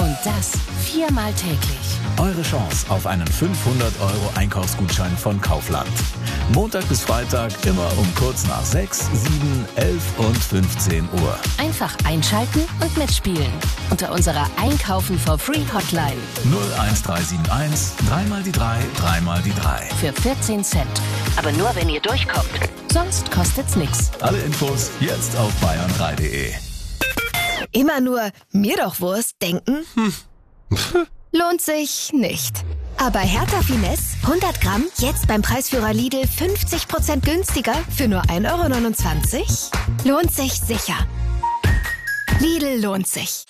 Und das 4-mal täglich. Eure Chance auf einen 500 € Einkaufsgutschein von Kaufland. Montag bis Freitag immer um kurz nach 6, 7, 11 und 15 Uhr. Einfach einschalten und mitspielen. Unter unserer Einkaufen for Free Hotline. 01371 3 mal die 3, 3 mal die 3. Für 14 Cent. Aber nur, wenn ihr durchkommt. Sonst kostet's nix. Alle Infos jetzt auf bayern3.de. Immer nur mir doch Wurst denken? Lohnt sich nicht. Aber Hertha Finesse 100 Gramm jetzt beim Preisführer Lidl 50% günstiger für nur 1,29 €? Lohnt sich sicher. Lidl lohnt sich.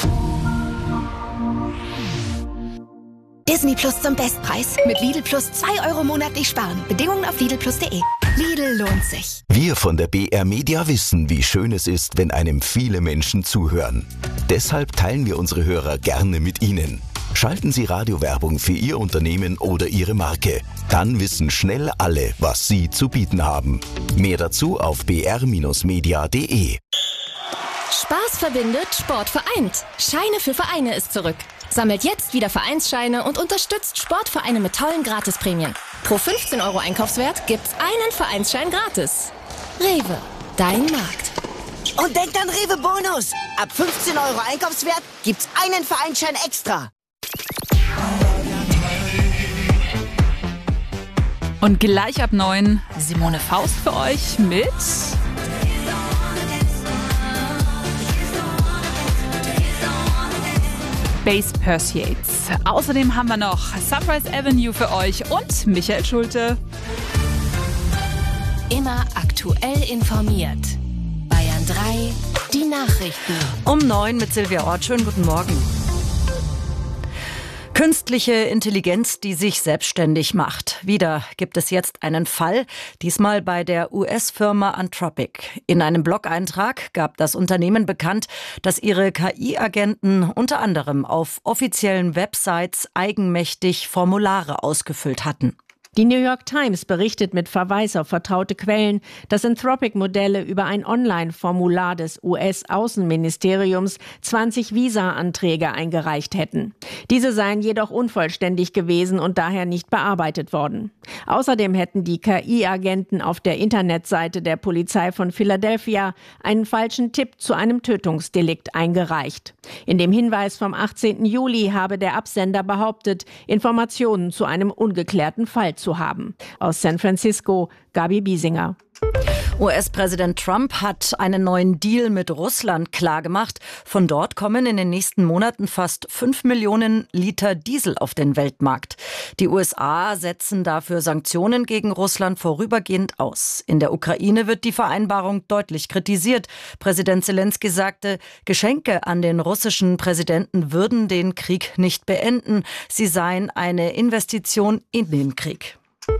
Disney Plus zum Bestpreis. Mit Lidl Plus 2 € monatlich sparen. Bedingungen auf lidlplus.de. Lidl lohnt sich. Wir von der BR Media wissen, wie schön es ist, wenn einem viele Menschen zuhören. Deshalb teilen wir unsere Hörer gerne mit Ihnen. Schalten Sie Radiowerbung für Ihr Unternehmen oder Ihre Marke. Dann wissen schnell alle, was Sie zu bieten haben. Mehr dazu auf br-media.de. Spaß verbindet, Sport vereint. Scheine für Vereine ist zurück. Sammelt jetzt wieder Vereinsscheine und unterstützt Sportvereine mit tollen Gratisprämien. Pro 15 € Einkaufswert gibt's einen Vereinsschein gratis. Rewe, dein Markt. Und denkt an Rewe Bonus. Ab 15 € Einkaufswert gibt's einen Vereinsschein extra. Und gleich ab 9 Simone Faust für euch mit Space Pursuits. Außerdem haben wir noch Sunrise Avenue für euch und Michael Schulte. Immer aktuell informiert. Bayern 3, die Nachrichten. Um 9 mit Silvia Ort. Schönen guten Morgen. Künstliche Intelligenz, die sich selbstständig macht. Wieder gibt es jetzt einen Fall, diesmal bei der US-Firma Anthropic. In einem Blog-Eintrag gab das Unternehmen bekannt, dass ihre KI-Agenten unter anderem auf offiziellen Websites eigenmächtig Formulare ausgefüllt hatten. Die New York Times berichtet mit Verweis auf vertraute Quellen, dass Anthropic-Modelle über ein Online-Formular des US-Außenministeriums 20 Visa-Anträge eingereicht hätten. Diese seien jedoch unvollständig gewesen und daher nicht bearbeitet worden. Außerdem hätten die KI-Agenten auf der Internetseite der Polizei von Philadelphia einen falschen Tipp zu einem Tötungsdelikt eingereicht. In dem Hinweis vom 18. Juli habe der Absender behauptet, Informationen zu einem ungeklärten Fall zu haben. Aus San Francisco, Gabi Biesinger. US-Präsident Trump hat einen neuen Deal mit Russland klargemacht. Von dort kommen in den nächsten Monaten fast 5 Millionen Liter Diesel auf den Weltmarkt. Die USA setzen dafür Sanktionen gegen Russland vorübergehend aus. In der Ukraine wird die Vereinbarung deutlich kritisiert. Präsident Zelensky sagte, Geschenke an den russischen Präsidenten würden den Krieg nicht beenden. Sie seien eine Investition in den Krieg.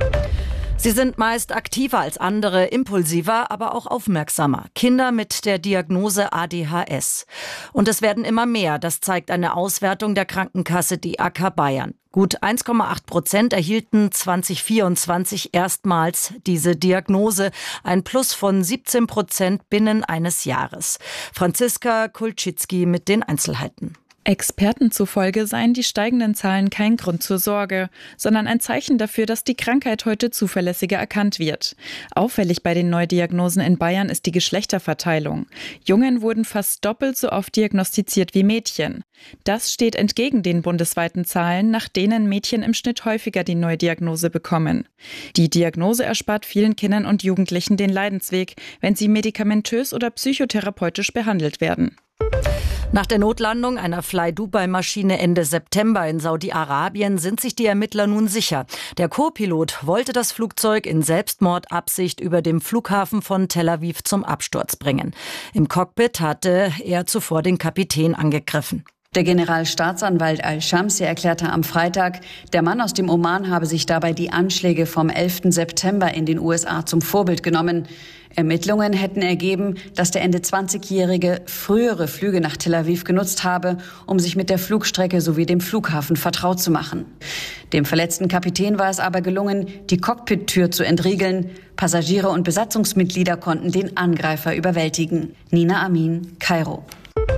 Sie sind meist aktiver als andere, impulsiver, aber auch aufmerksamer. Kinder mit der Diagnose ADHS. Und es werden immer mehr, das zeigt eine Auswertung der Krankenkasse DAK Bayern. Gut 1,8% erhielten 2024 erstmals diese Diagnose, ein Plus von 17% binnen eines Jahres. Franziska Kulczycki mit den Einzelheiten. Experten zufolge seien die steigenden Zahlen kein Grund zur Sorge, sondern ein Zeichen dafür, dass die Krankheit heute zuverlässiger erkannt wird. Auffällig bei den Neudiagnosen in Bayern ist die Geschlechterverteilung. Jungen wurden fast doppelt so oft diagnostiziert wie Mädchen. Das steht entgegen den bundesweiten Zahlen, nach denen Mädchen im Schnitt häufiger die Neudiagnose bekommen. Die Diagnose erspart vielen Kindern und Jugendlichen den Leidensweg, wenn sie medikamentös oder psychotherapeutisch behandelt werden. Nach der Notlandung einer Fly-Dubai-Maschine Ende September in Saudi-Arabien sind sich die Ermittler nun sicher. Der Co-Pilot wollte das Flugzeug in Selbstmordabsicht über dem Flughafen von Tel Aviv zum Absturz bringen. Im Cockpit hatte er zuvor den Kapitän angegriffen. Der Generalstaatsanwalt Al-Shamsi erklärte am Freitag, der Mann aus dem Oman habe sich dabei die Anschläge vom 11. September in den USA zum Vorbild genommen. Ermittlungen hätten ergeben, dass der Ende 20-Jährige frühere Flüge nach Tel Aviv genutzt habe, um sich mit der Flugstrecke sowie dem Flughafen vertraut zu machen. Dem verletzten Kapitän war es aber gelungen, die Cockpit-Tür zu entriegeln. Passagiere und Besatzungsmitglieder konnten den Angreifer überwältigen. Nina Amin, Kairo.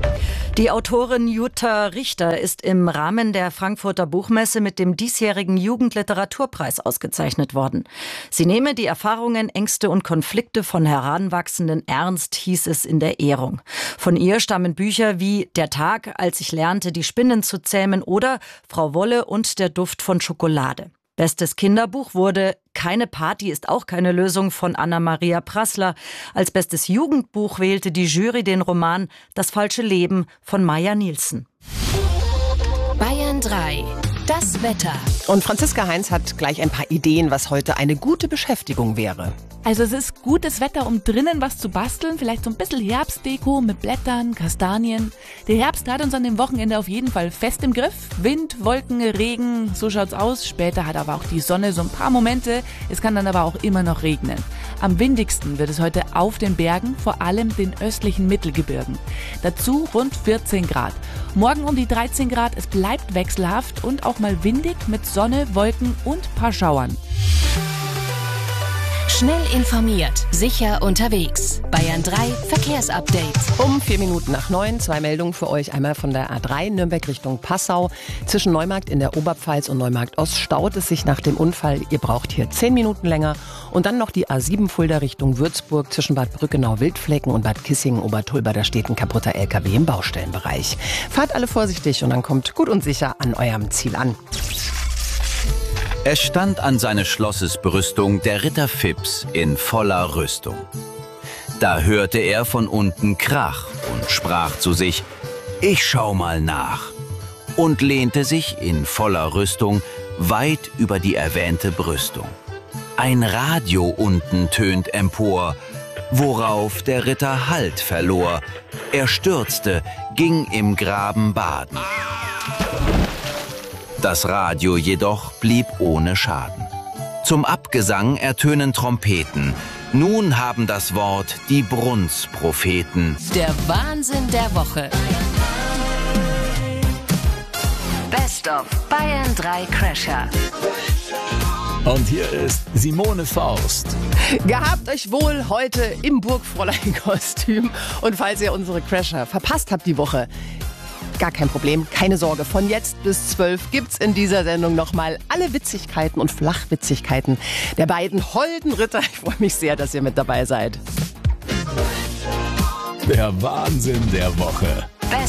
Die Autorin Jutta Richter ist im Rahmen der Frankfurter Buchmesse mit dem diesjährigen Jugendliteraturpreis ausgezeichnet worden. Sie nehme die Erfahrungen, Ängste und Konflikte von Heranwachsenden ernst, hieß es in der Ehrung. Von ihr stammen Bücher wie Der Tag, als ich lernte, die Spinnen zu zähmen oder Frau Wolle und der Duft von Schokolade. Bestes Kinderbuch wurde Keine Party ist auch keine Lösung von Anna-Maria Prassler. Als bestes Jugendbuch wählte die Jury den Roman Das falsche Leben von Maja Nielsen. Bayern 3. Das Wetter. Und Franziska Heinz hat gleich ein paar Ideen, was heute eine gute Beschäftigung wäre. Also es ist gutes Wetter, um drinnen was zu basteln, vielleicht so ein bisschen Herbstdeko mit Blättern, Kastanien. Der Herbst hat uns an dem Wochenende auf jeden Fall fest im Griff. Wind, Wolken, Regen, so schaut's aus. Später hat aber auch die Sonne so ein paar Momente. Es kann dann aber auch immer noch regnen. Am windigsten wird es heute auf den Bergen, vor allem den östlichen Mittelgebirgen. Dazu rund 14 Grad. Morgen um die 13 Grad, es bleibt wechselhaft und auch mal windig mit Sonne, Wolken und paar Schauern. Schnell informiert, sicher unterwegs. Bayern 3 Verkehrsupdate. Um 8:04, 2 Meldungen für euch. Einmal von der A3 Nürnberg Richtung Passau. Zwischen Neumarkt in der Oberpfalz und Neumarkt Ost staut es sich nach dem Unfall. Ihr braucht hier 10 Minuten länger. Und dann noch die A7 Fulda Richtung Würzburg zwischen Bad Brückenau-Wildflecken und Bad Kissingen-Obertulba. Da steht ein kaputter LKW im Baustellenbereich. Fahrt alle vorsichtig und dann kommt gut und sicher an eurem Ziel an. Es stand an seines Schlosses Brüstung der Ritter Phipps in voller Rüstung. Da hörte er von unten Krach und sprach zu sich, ich schau mal nach, und lehnte sich in voller Rüstung weit über die erwähnte Brüstung. Ein Radio unten tönt empor, worauf der Ritter Halt verlor. Er stürzte, ging im Graben baden. Das Radio jedoch blieb ohne Schaden. Zum Abgesang ertönen Trompeten. Nun haben das Wort die Brunz-Propheten. Der Wahnsinn der Woche. Best of Bayern 3 Crasher. Und hier ist Simone Faust. Gehabt euch wohl heute im Burgfräulein-Kostüm. Und falls ihr unsere Crasher verpasst habt die Woche, gar kein Problem, keine Sorge. Von jetzt bis 12 gibt's in dieser Sendung nochmal alle Witzigkeiten und Flachwitzigkeiten der beiden holden Ritter. Ich freue mich sehr, dass ihr mit dabei seid. Der Wahnsinn der Woche.